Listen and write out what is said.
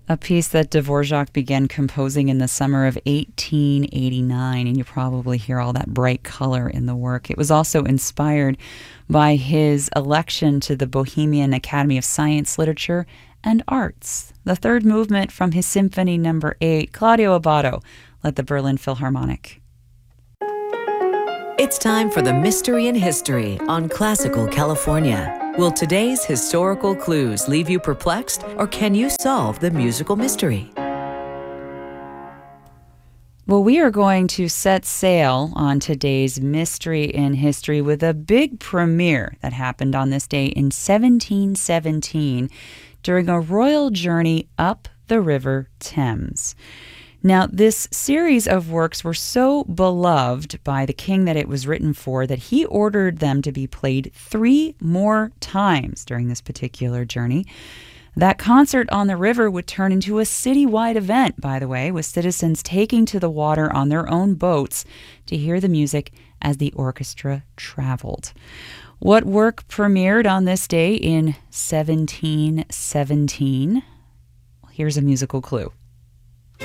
A piece that Dvorak began composing in the summer of 1889, and you probably hear all that bright color in the work. It was also inspired by his election to the Bohemian Academy of Science, Literature, and Arts. The third movement from his Symphony No. 8, Claudio Abbado led the Berlin Philharmonic. It's time for the Mystery in History on Classical California. Will today's historical clues leave you perplexed, or can you solve the musical mystery? Well, we are going to set sail on today's Mystery in History with a big premiere that happened on this day in 1717 during a royal journey up the River Thames. Now, this series of works were so beloved by the king that it was written for that he ordered them to be played 3 more times during this particular journey. That concert on the river would turn into a citywide event, by the way, with citizens taking to the water on their own boats to hear the music as the orchestra traveled. What work premiered on this day in 1717? Here's a musical clue.